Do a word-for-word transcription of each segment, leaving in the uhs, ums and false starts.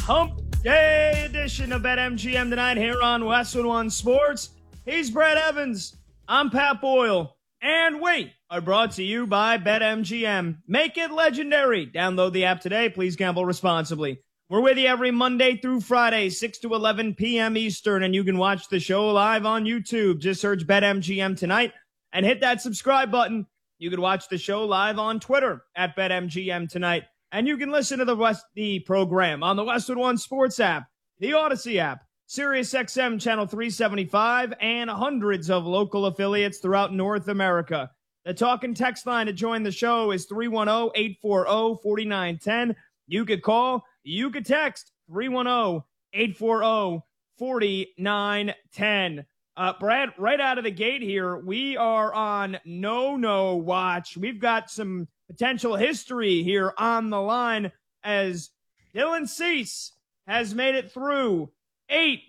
Hump Day edition of BetMGM tonight here on Westwood One Sports. He's Brett Evans. I'm Pat Boyle. And we are brought to you by BetMGM. Make it legendary. Download the app today. Please gamble responsibly. We're with you every Monday through Friday, six to eleven p.m. Eastern, and you can watch the show live on YouTube. Just search BetMGM tonight and hit that subscribe button. You can watch the show live on Twitter at BetMGM tonight. And you can listen to the West the program on the Westwood One Sports app, the Odyssey app, SiriusXM Channel three seventy-five, and hundreds of local affiliates throughout North America. The talk and text line to join the show is three one zero, eight four zero, four nine one zero. You could call, you could text three one zero, eight four zero, four nine one zero. Uh, Brad, right out of the gate here, we are on no-no watch. We've got some potential history here on the line as Dylan Cease has made it through eight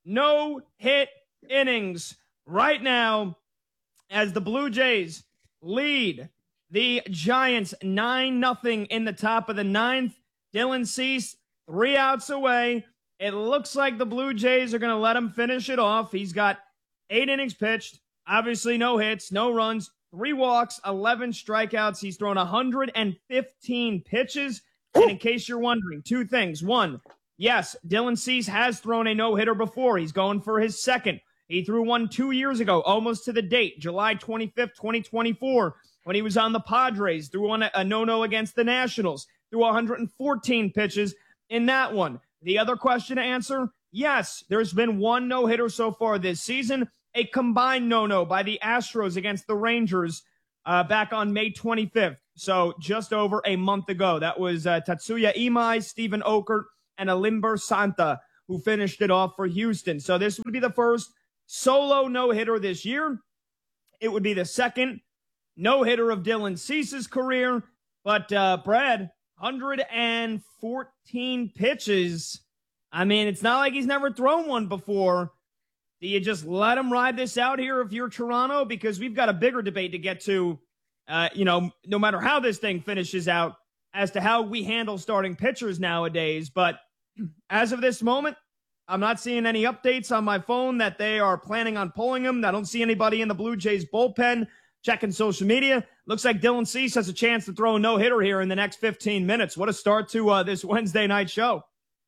no-hit innings right now as the Blue Jays lead the Giants nine nothing in the top of the ninth. Dylan Cease, three outs away. It looks like the Blue Jays are going to let him finish it off. He's got eight innings pitched, obviously no hits, no runs, three walks, eleven strikeouts. He's thrown one hundred fifteen pitches. And in case you're wondering, two things. One, yes, Dylan Cease has thrown a no-hitter before. He's going for his second. He threw one two years ago, almost to the date, July twenty-fifth, twenty twenty-four, when he was on the Padres. Threw one a no-no against the Nationals. Threw one hundred fourteen pitches in that one. The other question to answer, yes, there's been one no-hitter so far this season, a combined no-no by the Astros against the Rangers uh, back on May twenty-fifth. So just over a month ago. That was uh, Tatsuya Imai, Stephen Okert, and Alimber Santa who finished it off for Houston. So this would be the first solo no-hitter this year. It would be the second no-hitter of Dylan Cease's career. But uh, Brad, one hundred fourteen pitches. I mean, it's not like he's never thrown one before. Do you just let him ride this out here if you're Toronto? Because we've got a bigger debate to get to, uh, you know, no matter how this thing finishes out, as to how we handle starting pitchers nowadays. But as of this moment, I'm not seeing any updates on my phone that they are planning on pulling him. I don't see anybody in the Blue Jays bullpen. Checking social media. Looks like Dylan Cease has a chance to throw a no-hitter here in the next fifteen minutes. What a start to uh, this Wednesday night show.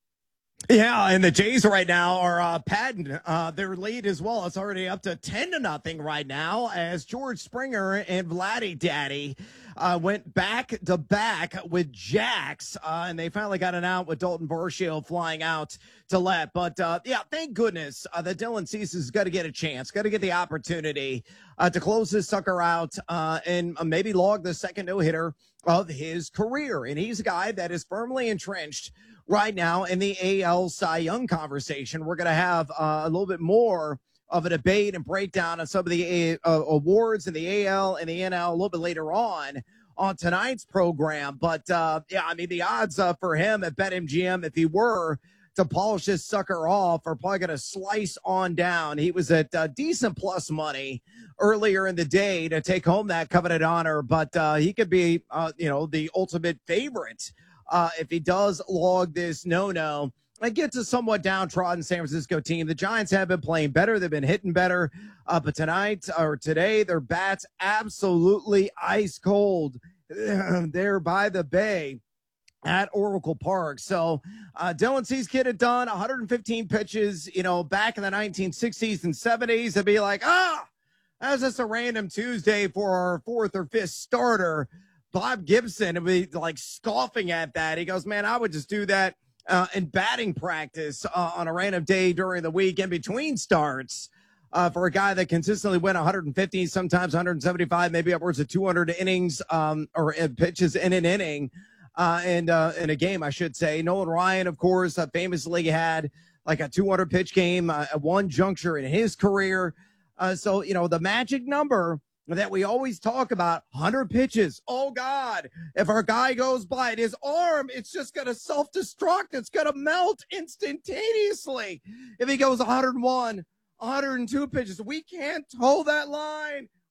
Yeah, and the Jays right now are uh, padding uh, their lead as well. It's already up to ten to nothing right now as George Springer and Vladdy Daddy uh, went back to back with jacks, uh, and they finally got an out with Dalton Varsho flying out to left. But uh, yeah, thank goodness uh, that Dylan Cease has got to get a chance, got to get the opportunity uh, to close this sucker out uh, and uh, maybe log the second no-hitter of his career. And he's a guy that is firmly entrenched right now in the A L Cy Young conversation. We're going to have uh, a little bit more of a debate and breakdown on some of the uh, awards in the A L and the N L a little bit later on on tonight's program. But, uh, yeah, I mean, the odds uh, for him at BetMGM, if he were to polish this sucker off, are probably going to slice on down. He was at uh, decent plus money earlier in the day to take home that coveted honor, but uh, he could be, uh, you know, the ultimate favorite Uh, if he does log this no-no and gets a somewhat downtrodden San Francisco team. The Giants have been playing better. They've been hitting better. Uh, but tonight or today, their bats absolutely ice cold there by the bay at Oracle Park. So uh, Dylan Cease get it done. one hundred fifteen pitches, you know, back in the nineteen sixties and seventies. They'd be like, ah, that's just a random Tuesday for our fourth or fifth starter. Bob Gibson would be like scoffing at that. He goes, man, I would just do that uh, in batting practice uh, on a random day during the week in between starts uh, for a guy that consistently went one hundred fifty, sometimes one hundred seventy-five, maybe upwards of two hundred innings um, or uh, pitches in an inning uh, and uh, in a game, I should say. Nolan Ryan, of course, uh, famously had like a two hundred pitch game uh, at one juncture in his career. Uh, so, you know, the magic number that we always talk about, one hundred pitches. Oh, God, if our guy goes by it, his arm, it's just going to self-destruct. It's going to melt instantaneously. If he goes one hundred one, one hundred two pitches, we can't hold that line.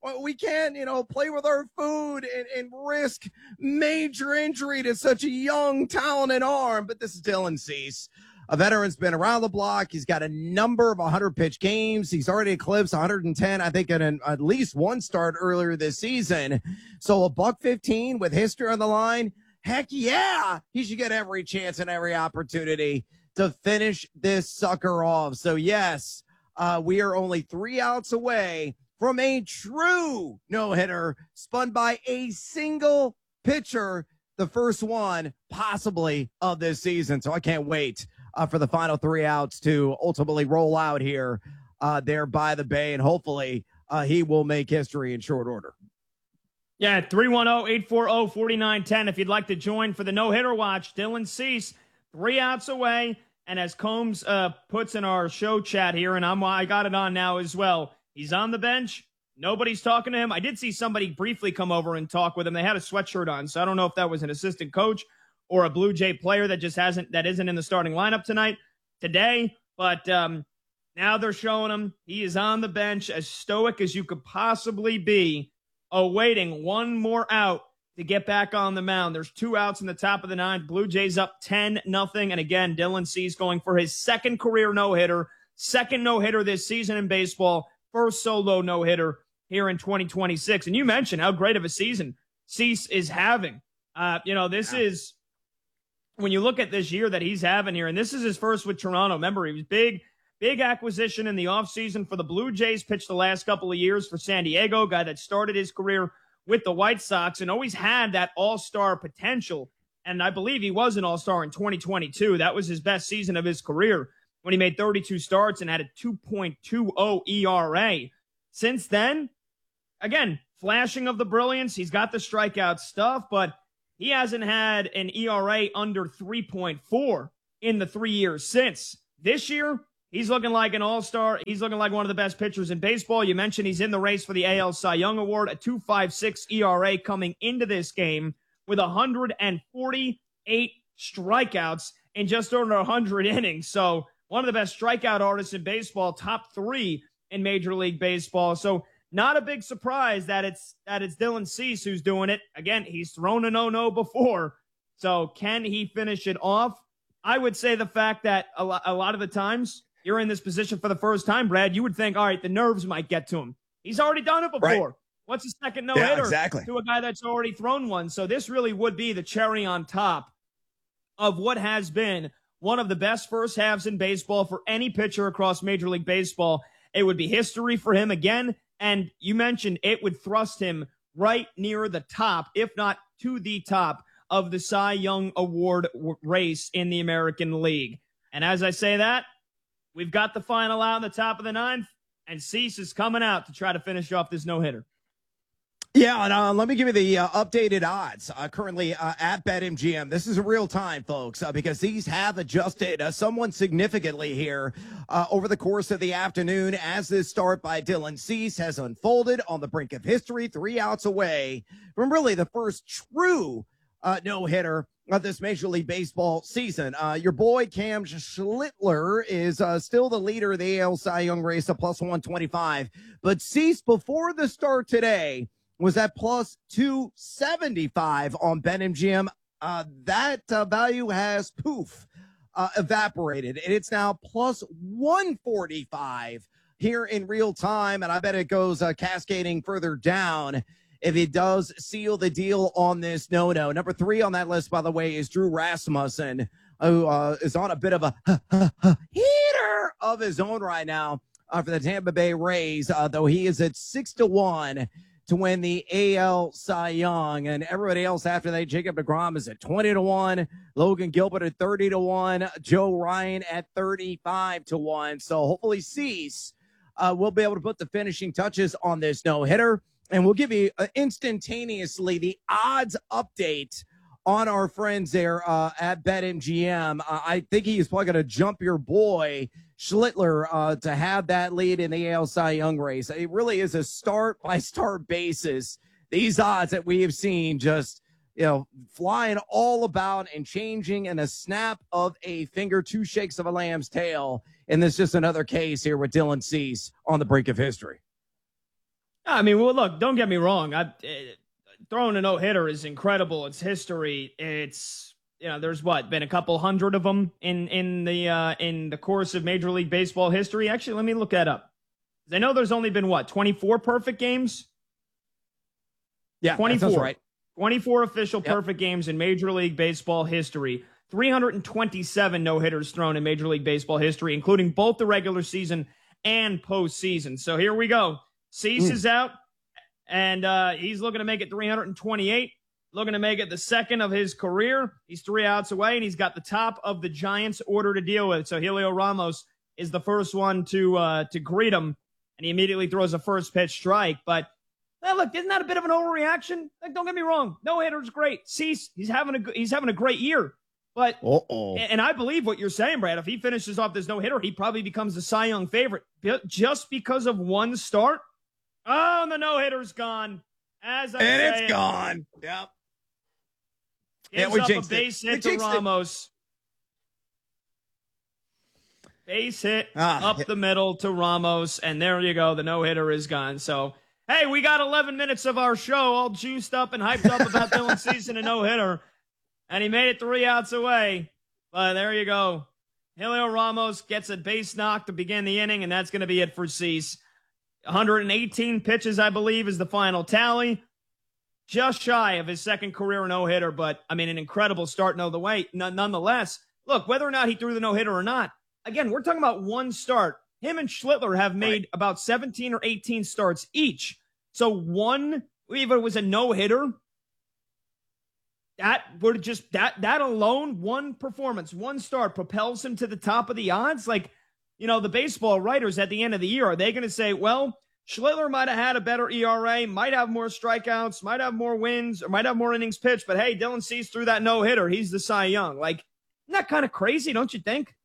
we can't, you know, play with our food and, and risk major injury to such a young, talented arm. But this is Dylan Cease. A veteran's been around the block. He's got a number of one hundred pitch games. He's already eclipsed one hundred ten, I think, in an, at least one start earlier this season. So a buck fifteen with history on the line. Heck yeah, he should get every chance and every opportunity to finish this sucker off. So yes, uh, we are only three outs away from a true no-hitter spun by a single pitcher, the first one possibly of this season. So I can't wait uh, for the final three outs to ultimately roll out here uh, there by the Bay, and hopefully uh, he will make history in short order. Yeah, three one zero, eight four zero, four nine one zero if you'd like to join for the no-hitter watch. Dylan Cease, three outs away, and as Combs uh, puts in our show chat here, and I'm, I got it on now as well, he's on the bench. Nobody's talking to him. I did see somebody briefly come over and talk with him. They had a sweatshirt on, so I don't know if that was an assistant coach or a Blue Jay player that just hasn't, that isn't in the starting lineup tonight, today, but um, now they're showing him. He is on the bench, as stoic as you could possibly be, awaiting one more out to get back on the mound. There's two outs in the top of the ninth. Blue Jays up ten nothing. And again, Dylan Cease going for his second career no-hitter, second no-hitter this season in baseball, first solo no-hitter here in twenty twenty-six. And you mentioned how great of a season Cease is having. Uh, you know, this yeah. is, when you look at this year that he's having here, and this is his first with Toronto. Remember, he was big, Big acquisition in the offseason for the Blue Jays, pitched the last couple of years for San Diego, guy that started his career with the White Sox and always had that all-star potential. And I believe he was an all-star in twenty twenty-two. That was his best season of his career when he made thirty-two starts and had a two point two oh E R A. Since then, again, flashing of the brilliance. He's got the strikeout stuff, but he hasn't had an E R A under three point four in the three years since. This year, he's looking like an all-star. He's looking like one of the best pitchers in baseball. You mentioned he's in the race for the A L Cy Young Award, a two point five six E R A coming into this game with one hundred forty-eight strikeouts in just over one hundred innings. So one of the best strikeout artists in baseball, top three in Major League Baseball. So not a big surprise that it's that it's Dylan Cease who's doing it. Again, he's thrown a no-no before. So can he finish it off? I would say the fact that a lot, a lot of the times you're in this position for the first time, Brad, you would think, all right, the nerves might get to him. He's already done it before. Right. What's a second no-hitter yeah, exactly. to a guy that's already thrown one? So this really would be the cherry on top of what has been one of the best first halves in baseball for any pitcher across Major League Baseball. It would be history for him again. And you mentioned it would thrust him right near the top, if not to the top, of the Cy Young Award w- race in the American League. And as I say that, we've got the final out in the top of the ninth, and Cease is coming out to try to finish off this no-hitter. Yeah, and uh, let me give you the uh, updated odds uh, currently uh, at BetMGM. This is real time, folks, uh, because these have adjusted uh, somewhat significantly here uh, over the course of the afternoon as this start by Dylan Cease has unfolded on the brink of history, three outs away from really the first true uh, no-hitter of this Major League Baseball season. Uh, your boy Cam Schlittler is uh, still the leader of the A L Cy Young race at plus one twenty-five, but Cease before the start today was at plus two seventy-five on BetMGM. Uh, that uh, value has poof uh, evaporated, and it's now plus one forty-five here in real time. And I bet it goes uh, cascading further down if it does seal the deal on this no-no. Number three on that list, by the way, is Drew Rasmussen, who uh, is on a bit of a heater of his own right now uh, for the Tampa Bay Rays, uh, though he is at six to one to win the A L Cy Young, and everybody else after that, Jacob deGrom is at twenty to one, Logan Gilbert at thirty to one, Joe Ryan at thirty-five to one. So hopefully Cease uh, will be able to put the finishing touches on this no-hitter, and we'll give you uh, instantaneously the odds update on our friends there uh, at BetMGM. Uh, I think he is probably going to jump your boy Schlittler uh, to have that lead in the A L Cy Young race. It really is a start-by-start basis. These odds that we have seen just, you know, flying all about and changing in a snap of a finger, two shakes of a lamb's tail. And this is just another case here with Dylan Cease on the brink of history. I mean, well, look, don't get me wrong. I, uh, throwing a no-hitter is incredible. It's history. It's, you know, there's what, been a couple hundred of them in, in the, uh, in the course of Major League Baseball history. Actually, let me look that up. I know there's only been what, twenty-four perfect games? Yeah, twenty-four. That's right. twenty-four official Yep. perfect games in Major League Baseball history. three hundred twenty-seven no-hitters thrown in Major League Baseball history, including both the regular season and postseason. So here we go. Cease Mm. is out, and uh, he's looking to make it three hundred twenty-eight, looking to make it the second of his career. He's three outs away, and he's got the top of the Giants' order to deal with. So Helio Ramos is the first one to uh, to greet him, and he immediately throws a first pitch strike. But hey, look, isn't that a bit of an overreaction? Like, don't get me wrong, no hitter's great. Cease, he's having a he's having a great year. But Uh-oh. and I believe what you're saying, Brad. If he finishes off this no hitter, he probably becomes the Cy Young favorite just because of one start. Oh, the no hitter's gone. As I And say it's it, gone. Yep. gives Yeah, we up a jinxed it. base We hit to jinxed it. Ramos. Base hit Ah, up yeah. the middle to Ramos, and there you go. The no hitter is gone. So hey, we got eleven minutes of our show all juiced up and hyped up about Dylan Cease and a no hitter. And he made it three outs away. But there you go. Helio Ramos gets a base knock to begin the inning, and that's going to be it for Cease. one hundred eighteen pitches, I believe, is the final tally. Just shy of his second career no-hitter, but, I mean, an incredible start no the way. N- nonetheless, look, whether or not he threw the no-hitter or not, again, we're talking about one start. Him and Schlittler have made Right. about seventeen or eighteen starts each. So one, if it was a no-hitter, that would just that that alone, one performance, one start propels him to the top of the odds. Like, you know, the baseball writers at the end of the year, are they going to say, well, Schlittler might have had a better E R A, might have more strikeouts, might have more wins, or might have more innings pitched, but hey, Dylan Cease threw that no hitter. He's the Cy Young. Like, isn't that kind of crazy? Don't you think?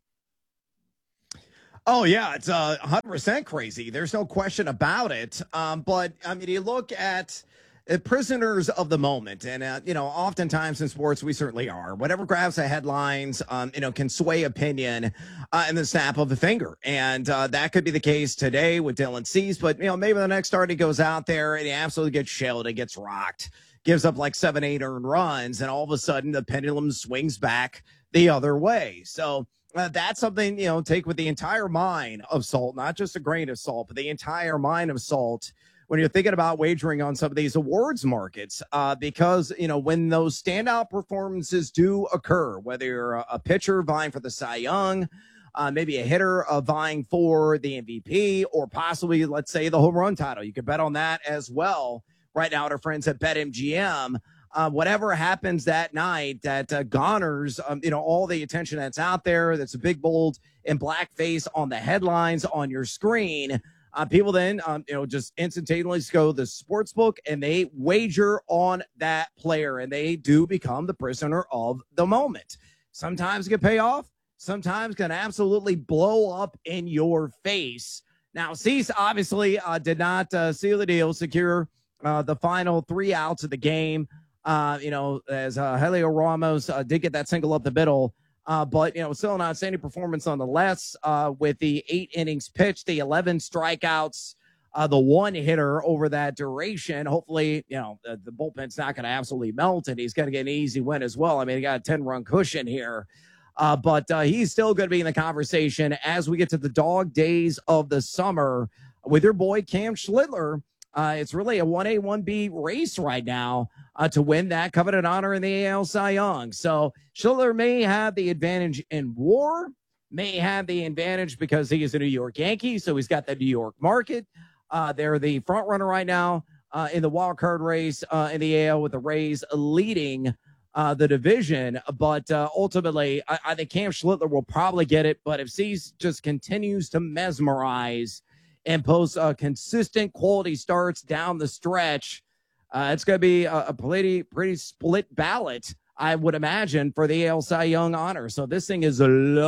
Oh, yeah, it's uh, one hundred percent crazy. There's no question about it. Um, but, I mean, you look at uh, prisoners of the moment, and, uh, you know, oftentimes in sports, we certainly are. Whatever grabs the headlines, um, you know, can sway opinion uh, in the snap of a finger. And uh, that could be the case today with Dylan Cease. But, you know, maybe the next start he goes out there and he absolutely gets shelled and gets rocked, gives up like seven, eight earned runs, and all of a sudden the pendulum swings back the other way. So, Uh, that's something, you know, take with the entire mine of salt, not just a grain of salt, but the entire mine of salt when you're thinking about wagering on some of these awards markets, uh, because, you know, when those standout performances do occur, whether you're a, a pitcher vying for the Cy Young, uh, maybe a hitter uh, vying for the M V P, or possibly, let's say, the home run title, you could bet on that as well right now at our friends at BetMGM. Uh, whatever happens that night that uh, garners, um, you know, all the attention that's out there, that's a big, bold, and blackface on the headlines on your screen, uh, people then, um, you know, just instantaneously go to the sports book and they wager on that player, and they do become the prisoner of the moment. Sometimes it can pay off, sometimes can absolutely blow up in your face. Now, Cease obviously uh, did not uh, seal the deal, secure uh, the final three outs of the game. Uh, you know, as uh, Helio Ramos uh, did get that single up the middle, uh, but, you know, still an outstanding performance nonetheless uh, with the eight innings pitched, the eleven strikeouts, uh, the one hitter over that duration. Hopefully, you know, the, the bullpen's not going to absolutely melt, and he's going to get an easy win as well. I mean, he got a ten-run cushion here, uh, but uh, he's still going to be in the conversation as we get to the dog days of the summer with your boy Cam Schlittler. Uh, it's really a one A, one B race right now uh, to win that coveted honor in the A L Cy Young. So Schlittler may have the advantage in WAR, may have the advantage because he is a New York Yankee, so he's got the New York market. Uh, they're the front runner right now uh, in the wild card race uh, in the A L with the Rays leading uh, the division. But uh, ultimately, I, I think Cam Schlittler will probably get it. But if Cease just continues to mesmerize and post uh, consistent quality starts down the stretch, uh, it's going to be a, a pretty, pretty split ballot, I would imagine, for the A L Cy Young honor. So this thing is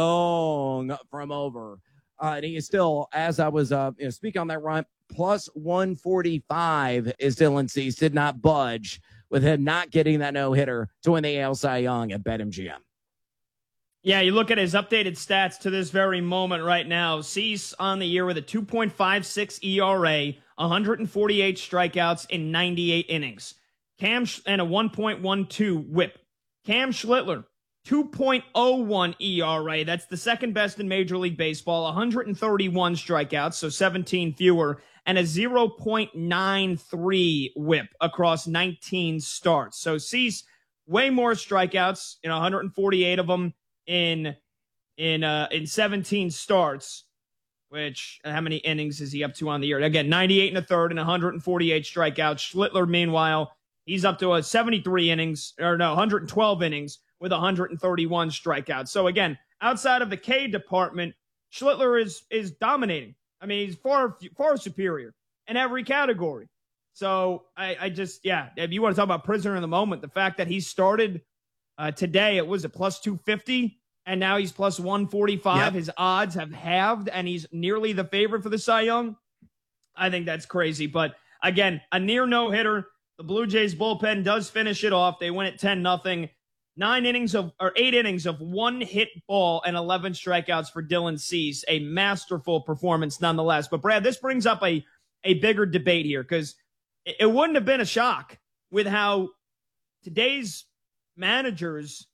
long from over. Uh, and he is still, as I was uh, you know, speaking on that run, plus one forty-five is Dylan Cease. Did not budge with him not getting that no-hitter to win the A L Cy Young at BetMGM. Yeah, you look at his updated stats to this very moment right now. Cease on the year with a two point five six E R A, one hundred forty-eight strikeouts in ninety-eight innings, Cam Sch- and a one point one two whip. Cam Schlittler, two point oh one E R A. That's the second best in Major League Baseball. one hundred thirty-one strikeouts, so seventeen fewer, and a zero point nine three whip across nineteen starts. So Cease, way more strikeouts, you know, one hundred forty-eight of them in in uh in seventeen starts, which how many innings is he up to on the year? Again, ninety-eight and a third and one hundred forty-eight strikeouts. Schlittler, meanwhile, he's up to a seventy-three innings, or no, one hundred twelve innings with one hundred thirty-one strikeouts. So again, outside of the K department, Schlittler is is dominating. I mean, he's far far superior in every category. So I, I just, yeah, if you want to talk about prisoner in the moment, the fact that he started uh, today, it was a plus two fifty, and now he's plus one forty-five. Yep. His odds have halved, and he's nearly the favorite for the Cy Young. I think that's crazy. But again, a near no-hitter. The Blue Jays bullpen does finish it off. They win it ten nothing. Nine innings of, or eight innings of one hit ball and eleven strikeouts for Dylan Cease. A masterful performance nonetheless. But Brad, this brings up a, a bigger debate here, because it, it wouldn't have been a shock with how today's managers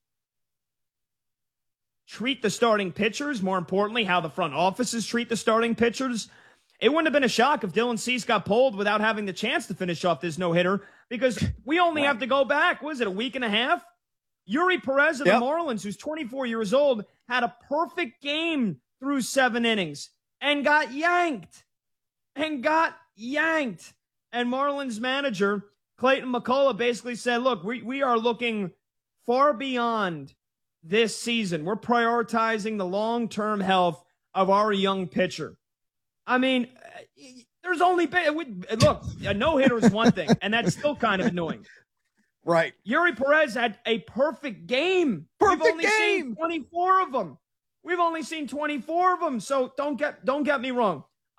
treat the starting pitchers. More importantly, how the front offices treat the starting pitchers. It wouldn't have been a shock if Dylan Cease got pulled without having the chance to finish off this no-hitter, because we only have to go back, what is it, a week and a half? Yuri Perez of yep. the Marlins, who's twenty-four years old, had a perfect game through seven innings and got yanked. And got yanked. And Marlins manager Clayton McCullough basically said, look, we, we are looking far beyond this season. We're prioritizing the long-term health of our young pitcher. I mean, there's only been, look, a no-hitter is one thing, and that's still kind of annoying. Right. Yuri Perez had a perfect game. Perfect We've only game. seen twenty-four of them. We've only seen twenty-four of them. So don't get don't get me wrong.